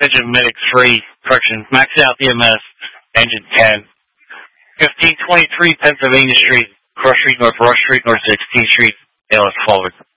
Engine medic 3, correction, max out EMS, engine 10. 1523 Pennsylvania Street, Cross Street, North Rush Street, North 16th Street, ALS forward.